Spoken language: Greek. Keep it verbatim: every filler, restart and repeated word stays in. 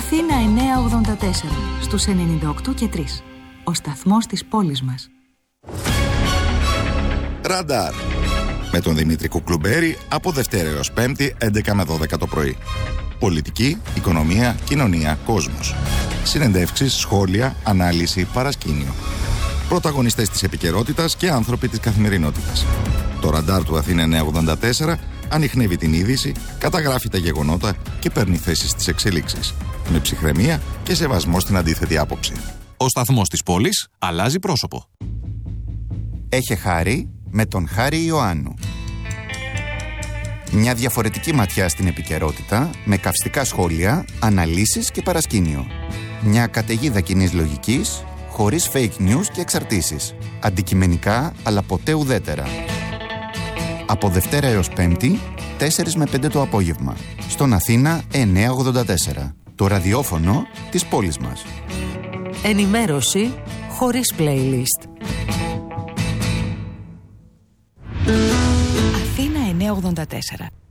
Αθήνα εννιακόσια ογδόντα τέσσερα, στους ενενήντα οκτώ και τρία. Ο σταθμός της πόλης μας. Ραντάρ. Με τον Δημήτρη Κουκλουμπέρη από Δευτέρα έως Πέμπτη, έντεκα με δώδεκα το πρωί. Πολιτική, οικονομία, κοινωνία, κόσμος. Συνεντεύξεις, σχόλια, ανάλυση, παρασκήνιο. Πρωταγωνιστές της επικαιρότητας και άνθρωποι της καθημερινότητας. Το ραντάρ του Αθήνα εννιακόσια ογδόντα τέσσερα ανιχνεύει την είδηση, καταγράφει τα γεγονότα και παίρνει θέσεις στις εξελίξεις. Με ψυχραιμία και σεβασμό στην αντίθετη άποψη. Ο σταθμός της πόλης αλλάζει πρόσωπο. Έχε χάρη με τον Χάρη Ιωάννου. Μια διαφορετική ματιά στην επικαιρότητα, με καυστικά σχόλια, αναλύσεις και παρασκήνιο. Μια καταιγίδα κοινής λογικής, χωρίς fake news και εξαρτήσεις. Αντικειμενικά, αλλά ποτέ ουδέτερα. Από Δευτέρα έως Πέμπτη, τέσσερα με πέντε το απόγευμα. Στον Αθήνα εννιακόσια ογδόντα τέσσερα. Το ραδιόφωνο της πόλης μας. Ενημέρωση χωρίς playlist. Αθήνα εννιακόσια ογδόντα τέσσερα.